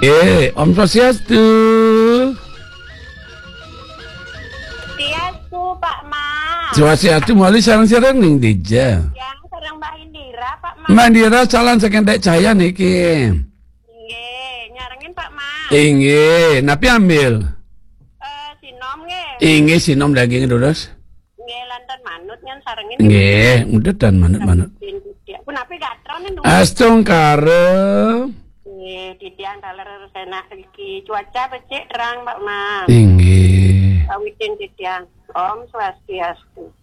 Om Swastiastu. Swastiastu, Pak Mas. Swastiastu mali sareng-sareng ning Dija. Yang sareng Mbak Indira, Pak Mas. Mbak Indira calon saking Dek Jaya niki. Nggih, nyarengin Pak Mas. Inggih, napi ambil. Sinom nggih. Inggih sinom daging terus. Nggih, lanten manut nyen sarengin. Nggih, mudet dan manut-manut. Punapi gatrone nunggu. Astung karep. Nggih, titiang daler senak iki. Cuaca becik terang, Pak Mas. Inggih. Awitin titiang. Om Swastiastu.